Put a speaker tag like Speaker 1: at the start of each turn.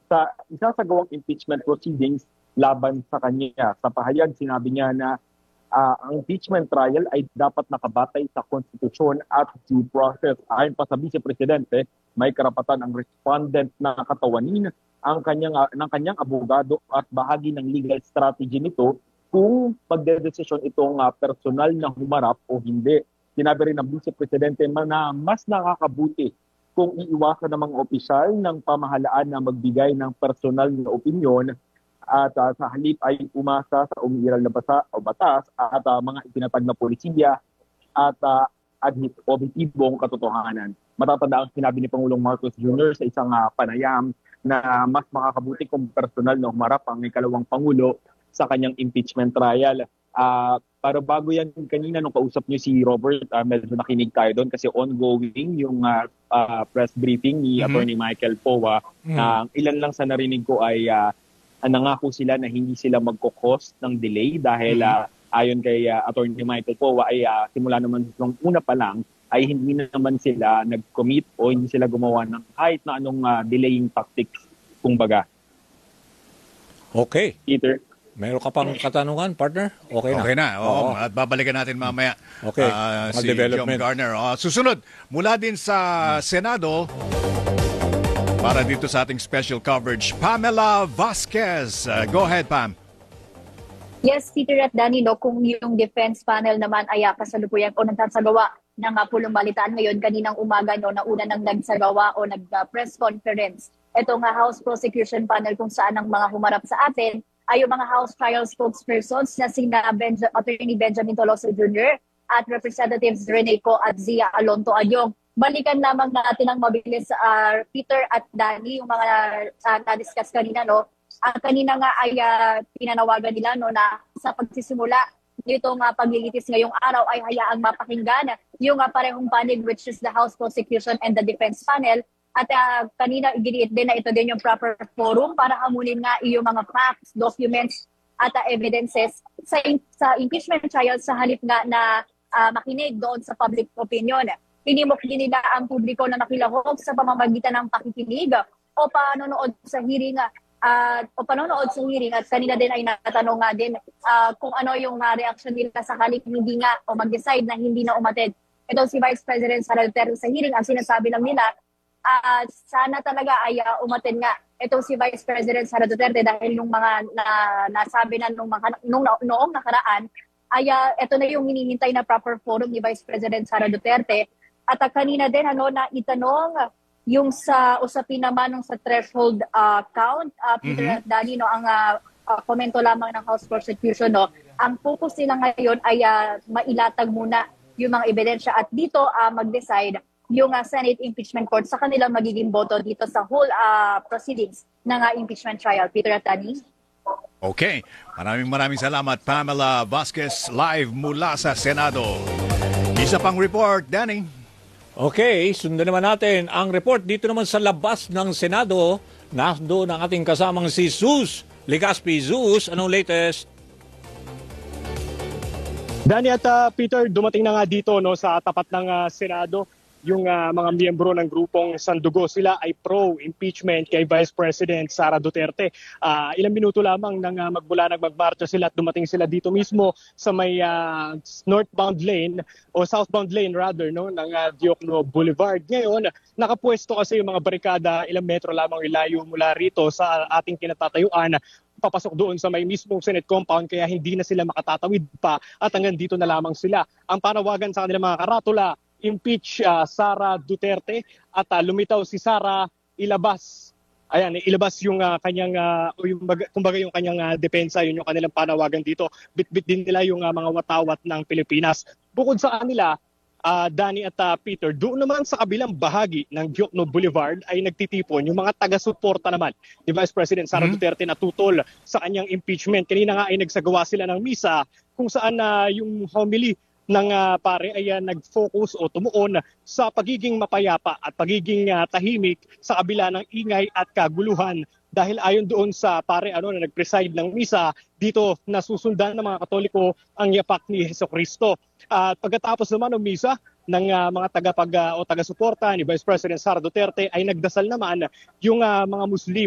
Speaker 1: sa isasagawang impeachment proceedings laban sa kanya. Sa pahayag, sinabi niya na ang impeachment trial ay dapat nakabatay sa konstitusyon at due process. Ayon pa sa Vice Presidente, may karapatan ang respondent na katawanin ng kanyang abogado at bahagi ng legal strategy nito kung pagdedesisyon itong personal na humarap o hindi. Sinabi rin ng Vice Presidente na mas nakakabuti kung iiwasan ng mga opisyal ng pamahalaan na magbigay ng personal na opinyon at sa halip ay umasa sa umiiral na batas at mga itinatag na polisiya at objektibong katotohanan. Matatanda ang sinabi ni Pangulong Marcos Jr. sa isang panayam na mas makakabuti kung personal na humarap ang ikalawang Pangulo sa kanyang impeachment trial. Pero bago yan, kanina nung kausap niyo si Robert, medyo nakinig tayo doon kasi ongoing yung press briefing ni Attorney Michael Powa. Ilan lang sa narinig ko ay nangako sila na hindi sila magkukos ng delay dahil ayon kay Attorney Michael Powa ay simula naman nung una pa lang ay hindi na naman sila nag-commit o hindi sila gumawa ng kahit na anong delaying tactics, kumbaga.
Speaker 2: Okay.
Speaker 1: Peter?
Speaker 2: Meron ka pang katanungan, partner? Okay na.
Speaker 3: Okay na. Oo. At babalikan natin mamaya
Speaker 2: okay.
Speaker 3: Si Jom Garner. Susunod, mula din sa Senado, para dito sa ating special coverage, Pamela Vasquez. Go ahead, Pam.
Speaker 4: Yes, Peter at Danny, kung yung defense panel naman ay kasalukuyan o nagsasagawa ng pulong balitaan ngayon, kaninang umaga na una nang nagsagawa o nag-press conference. Ito nga House Prosecution Panel kung saan ang mga humarap sa atin ay yung mga House Trial Spokespersons na sina Attorney Benjamin Tolosa Jr. at Representatives Rene Co at Zia Alonto Adyong. Balikan lamang natin ang mabilis Peter at Danny, yung mga na-discuss kanina. Kanina nga ay pinanawagan nila na sa pagsisimula nitong paglilitis ngayong araw ay hayaang mapakinggan yung parehong panig, which is the House Prosecution and the Defense Panel. At kanina iginiit din na ito din yung proper forum para hamunin nga yung mga facts, documents at evidences sa impeachment trial sa halip nga na makinig doon sa public opinion. Hinimok din nila ang publiko na nakilahok sa pamamagitan ng pakikinig o panonood sa hearing at kanina din ay natanong nga din kung ano yung reaction nila sa halip hindi nga o mag-decide na hindi na umatid. Ito si Vice President Sara Duterte sa hearing, ang sinasabi lang nila sana talaga ay umatid nga itong si Vice President Sara Duterte dahil yung mga nasabi na noong nakaraan ay ito na yung hinihintay na proper forum ni Vice President Sara Duterte. At kanina din na itanong yung sa usapin naman sa threshold count, Peter at Danny, ang komento lamang ng House Prosecution, ang focus nila ngayon ay mailatag muna yung mga ebidensya at dito mag-decide yung Senate Impeachment Court sa kanilang magiging boto dito sa whole proceedings ng impeachment trial. Peter at Danny.
Speaker 3: Okay. Maraming salamat, Pamela Vasquez, live mula sa Senado. Isa pang report, Danny.
Speaker 2: Okay, sundan naman natin ang report dito naman sa labas ng Senado. Nando ng ating kasamang si Zeus Legaspi. Zeus, anong latest?
Speaker 5: Danny at Peter, dumating na nga dito sa tapat ng Senado yung mga miyembro ng grupong Sandugo. Sila ay pro-impeachment kay Vice President Sara Duterte. Ilang minuto lamang nang magmula magmarcha sila at dumating sila dito mismo sa may northbound lane o southbound lane rather ng Diokno Boulevard. Ngayon, nakapwesto kasi yung mga barikada ilang metro lamang ilayo mula rito sa ating kinatatayuan papasok doon sa may mismong Senate compound kaya hindi na sila makatatawid pa at hanggang dito na lamang sila. Ang panawagan sa kanilang mga karatula, impeach Sara Duterte at lumitaw si Sara, ilabas. Ayan, ilabas yung kanyang kumbaga yung kanyang depensa, yun yung kanilang panawagan dito. Bitbit din nila yung mga watawat ng Pilipinas. Bukod sa kanila, Danny at Peter, doon naman sa kabilang bahagi ng Diokno Boulevard ay nagtitipon yung mga taga-suporta naman ni Vice President Sara Duterte na tutol sa kanyang impeachment. Kanina nga ay nagsagawa sila ng misa kung saan yung homily ng pare ay nag-focus o tumuon sa pagiging mapayapa at pagiging tahimik sa kabila ng ingay at kaguluhan. Dahil ayon doon sa pare na nag-preside ng misa, dito nasusundan ng mga Katoliko ang yapak ni Jesucristo. At pagkatapos naman ng misa ng mga taga-suporta ni Vice President Sara Duterte ay nagdasal naman yung mga Muslim